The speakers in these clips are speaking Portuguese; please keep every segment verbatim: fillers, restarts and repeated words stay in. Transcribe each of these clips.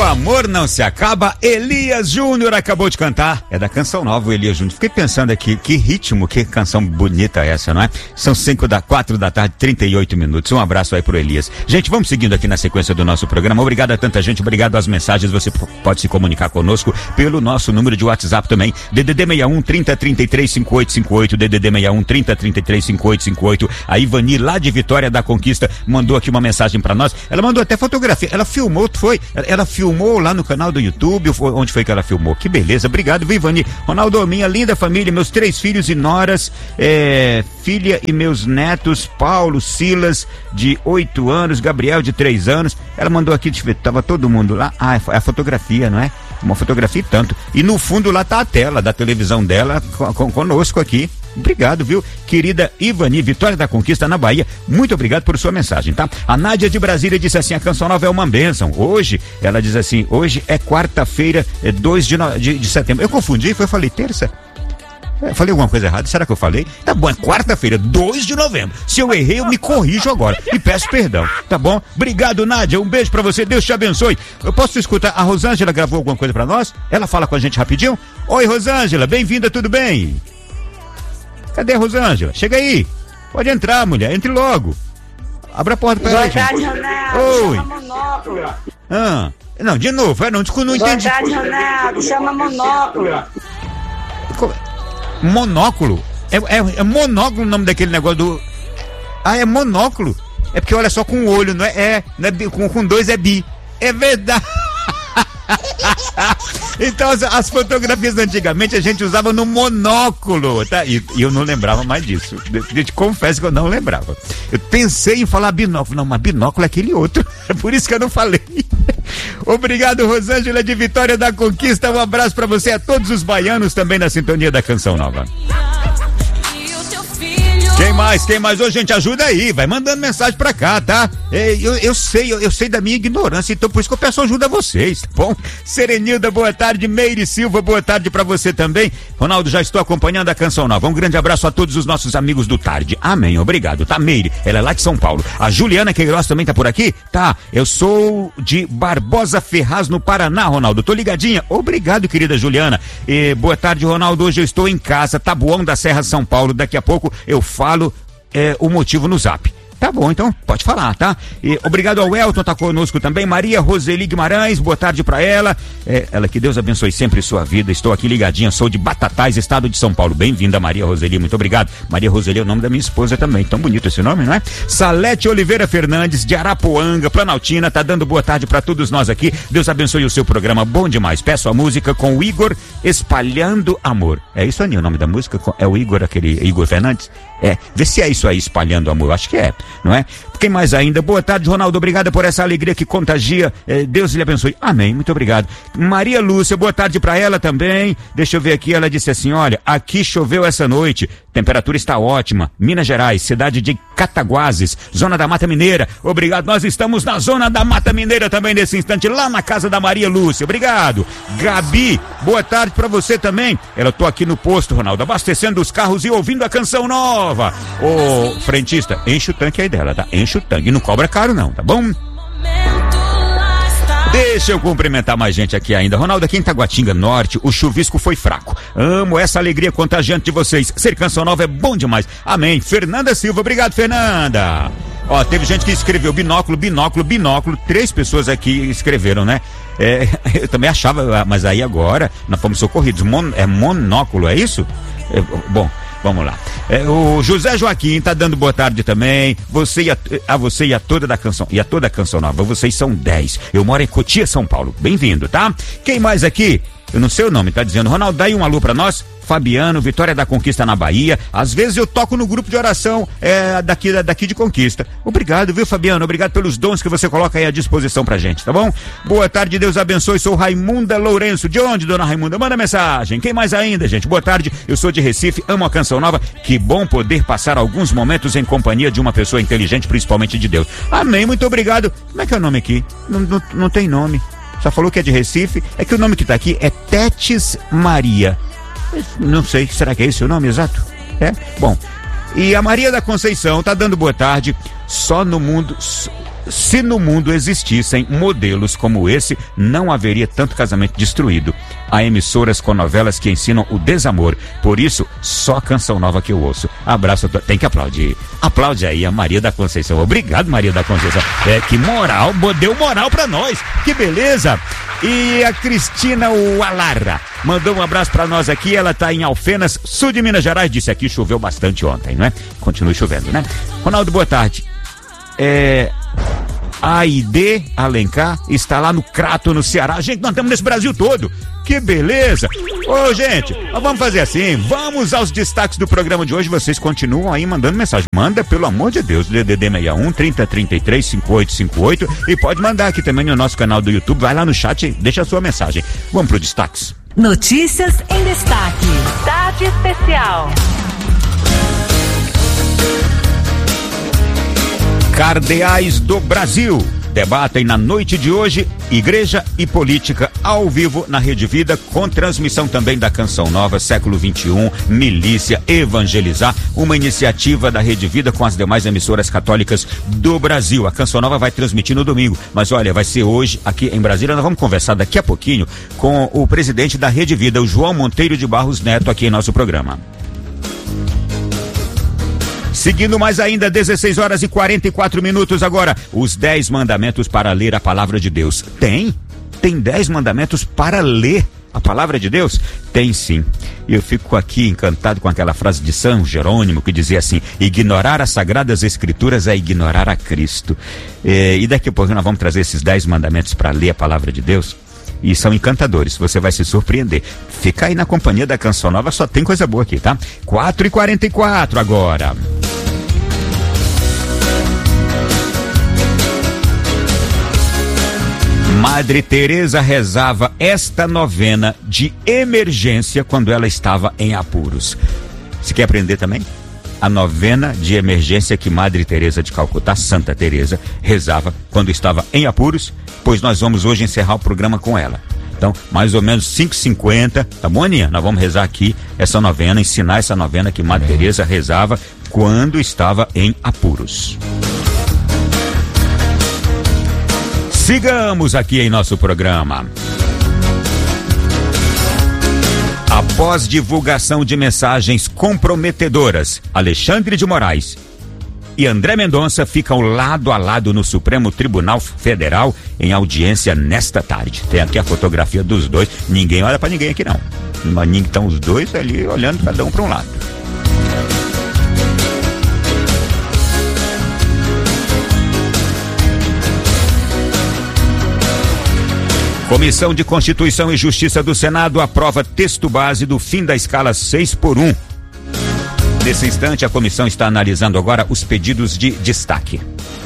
amor não se acaba. Elias Júnior acabou de cantar. É da Canção Nova, o Elias Júnior. Fiquei pensando aqui, que ritmo, que canção bonita é essa, não é? São cinco da quatro da tarde, trinta e oito minutos. Um abraço aí pro Elias. Gente, vamos seguindo aqui na sequência do nosso programa. Obrigado a tanta gente, obrigado às mensagens. Você p- pode se comunicar conosco pelo nosso número de WhatsApp também. D D D seis um, trinta, trinta e três, cinquenta e oito cinquenta e oito. D D D seis um, trinta, trinta e três, cinquenta e oito cinquenta e oito. A Ivani, lá de Vitória da Conquista, mandou aqui uma mensagem pra nós. Ela mandou até fotografia. Ela filmou, foi? Ela filmou lá no canal do YouTube. Onde foi que ela filmou? Que beleza. Obrigado, Ivani. Ronaldo, minha linda família, meus três filhos e noras, é, filha e meus netos, Paulo, Silas, de oito anos, Gabriel, de três anos. Ela mandou aqui, tava todo mundo lá. Ah, é a fotografia, não é? Uma fotografia e tanto. E no fundo lá tá a tela da televisão dela com, com, conosco aqui. Obrigado, viu? Querida Ivani, Vitória da Conquista, na Bahia, muito obrigado por sua mensagem, tá? A Nádia de Brasília disse assim, a Canção Nova é uma bênção. Hoje, ela diz assim, hoje é quarta-feira, é dois de, no... de, de setembro. Eu confundi, foi, eu falei terça? Eu falei alguma coisa errada? Será que eu falei? Tá bom, é quarta-feira, dois de novembro. Se eu errei, eu me corrijo agora e peço perdão, tá bom? Obrigado, Nádia, um beijo pra você, Deus te abençoe. Eu posso escutar, a Rosângela gravou alguma coisa pra nós? Ela fala com a gente rapidinho? Oi, Rosângela, bem-vinda, tudo bem? Cadê a Rosângela? Chega aí. Pode entrar, mulher. Entre logo. Abra a porta pra ela. Boa tarde, Ronaldo. Oi. Chama Monóculo. Ah, não, de novo. Não, não, não Boa entendi. Boa tarde, Ronaldo. Chama Monóculo. Monóculo? É, é, é monóculo o nome daquele negócio do... Ah, é monóculo? É porque olha só com o olho, não é? É, não é bi, com, com dois é bi. É verdade. Então as, as fotografias antigamente a gente usava no monóculo, tá? E, e eu não lembrava mais disso. Eu te confesso que eu não lembrava. Eu pensei em falar binóculo, não, mas binóculo é aquele outro. É por isso que eu não falei. Obrigado, Rosângela de Vitória da Conquista. Um abraço pra você, a todos os baianos também na sintonia da Canção Nova. Quem mais? Quem mais? Ô, gente, ajuda aí, vai mandando mensagem pra cá, tá? Eu, eu sei, eu, eu sei da minha ignorância, então por isso que eu peço ajuda a vocês, tá bom? Serenilda, boa tarde. Meire Silva, boa tarde pra você também. Ronaldo, já estou acompanhando a Canção Nova. Um grande abraço a todos os nossos amigos do Tarde. Amém, obrigado, tá? Meire, ela é lá de São Paulo. A Juliana Queiroz também tá por aqui? Tá, eu sou de Barbosa Ferraz, no Paraná, Ronaldo. Tô ligadinha. Obrigado, querida Juliana. E, boa tarde, Ronaldo. Hoje eu estou em casa, Taboão da Serra, São Paulo. Daqui a pouco eu falo Falo é, o motivo no zap. Tá bom, então pode falar, tá? E obrigado ao Elton, tá conosco também. Maria Roseli Guimarães, boa tarde pra ela. É, ela, que Deus abençoe sempre sua vida. Estou aqui ligadinha, sou de Batatais, estado de São Paulo. Bem-vinda, Maria Roseli, muito obrigado. Maria Roseli é o nome da minha esposa também. Tão bonito esse nome, não é? Salete Oliveira Fernandes, de Arapuanga, Planaltina, tá dando boa tarde pra todos nós aqui. Deus abençoe o seu programa, bom demais. Peço a música com o Igor, Espalhando Amor. É isso, Aninha, o nome da música? É o Igor, aquele Igor Fernandes? É, vê se é isso aí, Espalhando Amor, acho que é, não é? Quem mais ainda? Boa tarde, Ronaldo, obrigada por essa alegria que contagia, é, Deus lhe abençoe, amém, muito obrigado. Maria Lúcia, boa tarde pra ela também, deixa eu ver aqui, ela disse assim, olha, aqui choveu essa noite, temperatura está ótima, Minas Gerais, cidade de Cataguases, zona da Mata Mineira, obrigado, nós estamos na zona da Mata Mineira também nesse instante, lá na casa da Maria Lúcia, obrigado. Gabi, boa tarde pra você também, ela, tô aqui no posto, Ronaldo, abastecendo os carros e ouvindo a Canção Nova. Ô, frentista, enche o tanque aí dela, tá? Enche o tanque, não cobra caro não, tá bom? Deixa eu cumprimentar mais gente aqui ainda. Ronaldo, aqui em Taguatinga Norte, o chuvisco foi fraco. Amo essa alegria contagiante de vocês. Ser Canção Nova é bom demais. Amém. Fernanda Silva, obrigado, Fernanda. Ó, teve gente que escreveu binóculo, binóculo, binóculo. Três pessoas aqui escreveram, né? É, eu também achava, mas aí agora nós fomos socorridos. Mon, é monóculo, é isso? É, bom. Vamos lá. É, o José Joaquim tá dando boa tarde também. Você e a, a você e a toda da canção e a toda a Canção Nova. Vocês são dez. Eu moro em Cotia, São Paulo. Bem-vindo, tá? Quem mais aqui? Eu não sei o nome, tá dizendo. Ronaldo, dá aí um alô pra nós. Fabiano, Vitória da Conquista na Bahia. Às vezes eu toco no grupo de oração é, daqui, daqui de Conquista. Obrigado, viu, Fabiano? Obrigado pelos dons que você coloca aí à disposição pra gente, tá bom? Boa tarde, Deus abençoe. Sou Raimunda Lourenço. De onde, dona Raimunda? Manda mensagem. Quem mais ainda, gente? Boa tarde, eu sou de Recife, amo a Canção Nova. Que bom poder passar alguns momentos em companhia de uma pessoa inteligente, principalmente de Deus. Amém, muito obrigado. Como é que é o nome aqui? Não, não, não tem nome. Só falou que é de Recife. É que o nome que tá aqui é Tetes Maria. Não sei, será que é esse o nome exato? É? Bom, e a Maria da Conceição tá dando boa tarde. Só no mundo Se no mundo existissem modelos como esse, não haveria tanto casamento destruído. Há emissoras com novelas que ensinam o desamor. Por isso, só canção nova que eu ouço. Abraço a to... Tem que aplaudir. Aplaude aí a Maria da Conceição. Obrigado, Maria da Conceição. É, que moral, deu moral pra nós. Que beleza. E a Cristina Walara mandou um abraço pra nós aqui. Ela tá em Alfenas, sul de Minas Gerais. Disse aqui, choveu bastante ontem, não é? Continua chovendo, né? Ronaldo, boa tarde. É... A I D Alencar está lá no Crato, no Ceará. Gente, nós estamos nesse Brasil todo. Que beleza. Ô, gente, nós vamos fazer assim. Vamos aos destaques do programa de hoje. Vocês continuam aí mandando mensagem. Manda, pelo amor de Deus. D D D sessenta e um, trinta, trinta e três, cinquenta e oito cinquenta e oito. E pode mandar aqui também no nosso canal do YouTube. Vai lá no chat e deixa a sua mensagem. Vamos pro destaques. Notícias em destaque. Tarde especial. Cardeais do Brasil debatem na noite de hoje Igreja e Política ao vivo na Rede Vida, com transmissão também da Canção Nova, Século vinte e um, Milícia, Evangelizar, uma iniciativa da Rede Vida com as demais emissoras católicas do Brasil. A Canção Nova vai transmitir no domingo, mas olha, vai ser hoje aqui em Brasília. Nós vamos conversar daqui a pouquinho com o presidente da Rede Vida, o João Monteiro de Barros Neto, aqui em nosso programa. Seguindo mais ainda, dezesseis horas e quarenta e quatro minutos agora, os dez mandamentos para ler a palavra de Deus. Tem? Tem dez mandamentos para ler a palavra de Deus? Tem sim. E eu fico aqui encantado com aquela frase de São Jerônimo que dizia assim: ignorar as sagradas escrituras é ignorar a Cristo. É, e daqui a pouco nós vamos trazer esses dez mandamentos para ler a palavra de Deus. E são encantadores, você vai se surpreender. Fica aí na companhia da Canção Nova, só tem coisa boa aqui, tá? quatro e quarenta e quatro agora. Madre Teresa rezava esta novena de emergência quando ela estava em apuros. Você quer aprender também? A novena de emergência que Madre Teresa de Calcutá, Santa Teresa, rezava quando estava em apuros, pois nós vamos hoje encerrar o programa com ela. Então, mais ou menos cinco e cinquenta, tá bom, Aninha? Nós vamos rezar aqui essa novena, ensinar essa novena que Madre Teresa rezava quando estava em apuros. Sigamos aqui em nosso programa. Após divulgação de mensagens comprometedoras, Alexandre de Moraes e André Mendonça ficam lado a lado no Supremo Tribunal Federal em audiência nesta tarde. Tem aqui a fotografia dos dois. Ninguém olha pra ninguém aqui não. Mas estão os dois ali olhando cada um para um lado. Comissão de Constituição e Justiça do Senado aprova texto base do fim da escala seis por um. Nesse instante, a comissão está analisando agora os pedidos de destaque.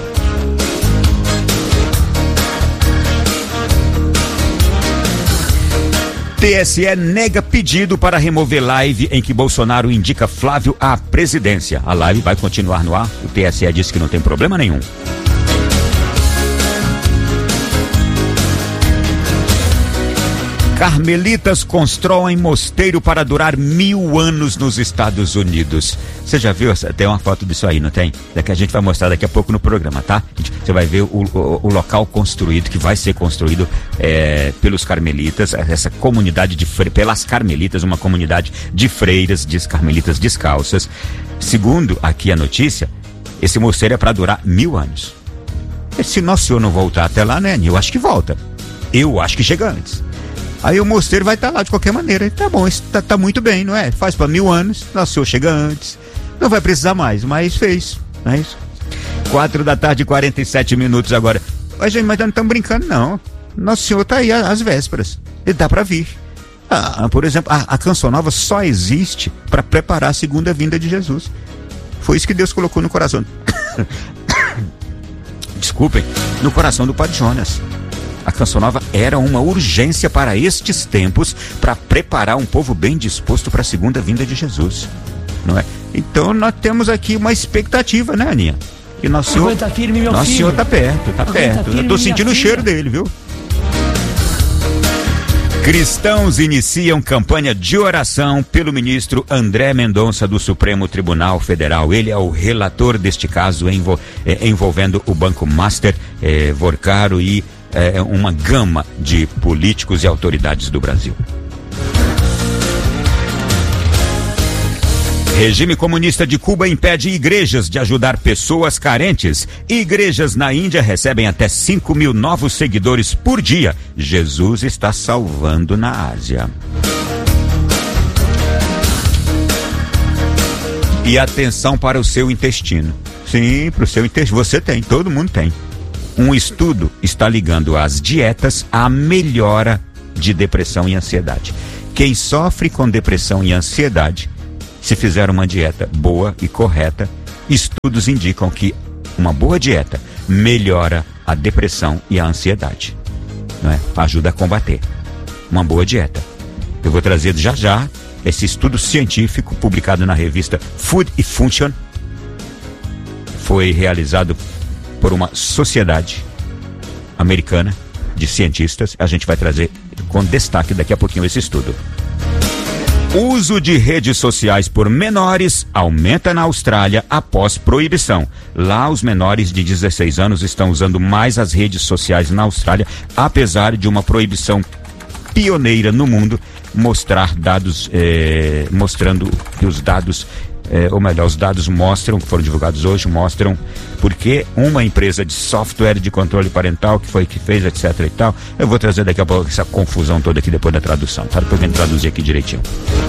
T S E nega pedido para remover live em que Bolsonaro indica Flávio à presidência. A live vai continuar no ar. O T S E disse que não tem problema nenhum. Carmelitas constroem mosteiro para durar mil anos nos Estados Unidos. Você já viu? Tem uma foto disso aí, não tem? É que a gente vai mostrar daqui a pouco no programa, tá? Você vai ver o, o, o local construído, que vai ser construído é, pelos carmelitas, essa comunidade de freiras, pelas carmelitas, uma comunidade de freiras, de carmelitas descalças. Segundo aqui a notícia, esse mosteiro é para durar mil anos. E se Nosso Senhor não voltar até lá, né, eu acho que volta. Eu acho que chega antes. Aí o mosteiro vai estar lá de qualquer maneira. Tá bom, isso tá, tá muito bem, não é? Faz para mil anos, Nosso Senhor chega antes. Não vai precisar mais, mas fez, não é isso? Quatro da tarde, quarenta e sete minutos agora. Mas, gente, mas não estamos brincando, não. Nosso Senhor tá aí às vésperas. Ele dá para vir. Ah, por exemplo, a, a Canção Nova só existe para preparar a segunda vinda de Jesus. Foi isso que Deus colocou no coração. Desculpem, no coração do Padre Jonas. A Canção Nova era uma urgência para estes tempos, para preparar um povo bem disposto para a segunda vinda de Jesus, não é? Então nós temos aqui uma expectativa, né, Aninha? Que Nosso Senhor, tá firme, meu Nosso filho. Senhor tá perto, tá perto. Firme, Eu tô sentindo o cheiro dele, viu? Cristãos iniciam campanha de oração pelo ministro André Mendonça do Supremo Tribunal Federal. Ele é o relator deste caso envol- eh, envolvendo o Banco Master, eh, Vorcaro e eh, uma gama de políticos e autoridades do Brasil. Regime comunista de Cuba impede igrejas de ajudar pessoas carentes. Igrejas na Índia recebem até cinco mil novos seguidores por dia. Jesus está salvando na Ásia. E atenção para o seu intestino. Sim, para o seu intestino. Você tem, todo mundo tem. Um estudo está ligando as dietas à melhora de depressão e ansiedade. Quem sofre com depressão e ansiedade, se fizer uma dieta boa e correta, estudos indicam que uma boa dieta melhora a depressão e a ansiedade, não é? Ajuda a combater. Uma boa dieta. Eu vou trazer já já esse estudo científico publicado na revista Food and Function. Foi realizado por uma sociedade americana de cientistas. A gente vai trazer com destaque daqui a pouquinho esse estudo. Uso de redes sociais por menores aumenta na Austrália após proibição. Lá, os menores de dezesseis anos estão usando mais as redes sociais na Austrália, apesar de uma proibição pioneira no mundo mostrar dados, eh, mostrando que os dados, eh, ou melhor, os dados mostram, que foram divulgados hoje, mostram porque uma empresa de software de controle parental, que foi que fez, etc e tal. Eu vou trazer daqui a pouco essa confusão toda aqui depois da tradução, tá? Depois eu traduzir aqui direitinho.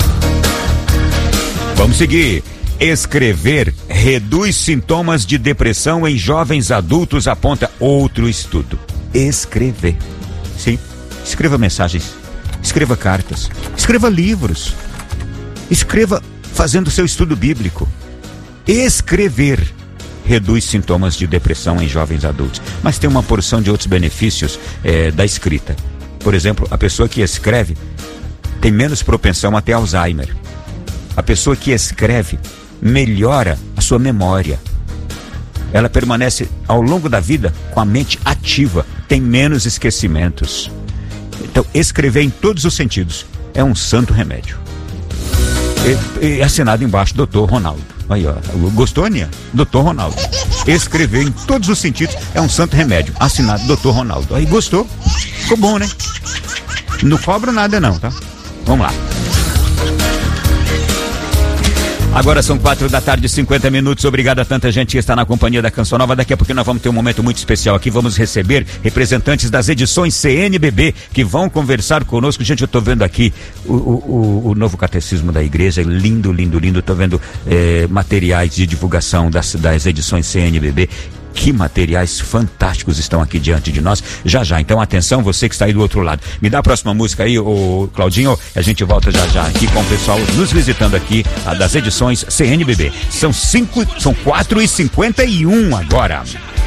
Vamos seguir. Escrever reduz sintomas de depressão em jovens adultos, aponta outro estudo. Escrever. Sim, escreva mensagens, escreva cartas, escreva livros, escreva fazendo seu estudo bíblico. Escrever reduz sintomas de depressão em jovens adultos. Mas tem uma porção de outros benefícios é, da escrita. Por exemplo, a pessoa que escreve tem menos propensão a ter Alzheimer. A pessoa que escreve melhora a sua memória. Ela permanece ao longo da vida com a mente ativa, tem menos esquecimentos. Então, escrever em todos os sentidos é um santo remédio. E, e assinado embaixo, doutor Ronaldo. Aí, ó. Gostou, Aninha? doutor Ronaldo. Escrever em todos os sentidos é um santo remédio. Assinado doutor Ronaldo. Aí, gostou? Ficou bom, né? Não cobro nada não, tá? Vamos lá. Agora são quatro da tarde, cinquenta minutos. Obrigado a tanta gente que está na companhia da Canção Nova. Daqui a pouco nós vamos ter um momento muito especial aqui. Vamos receber representantes das edições C N B B que vão conversar conosco. Gente, eu estou vendo aqui o, o, o novo catecismo da igreja. Lindo, lindo, lindo. Estou vendo eh, materiais de divulgação das, das edições C N B B. Que materiais fantásticos estão aqui diante de nós. Já já, então atenção, você que está aí do outro lado. Me dá a próxima música aí, ô Claudinho. A gente volta já já aqui com o pessoal nos visitando aqui a, das edições C N B B. São cinco, são quatro e cinquenta e um agora.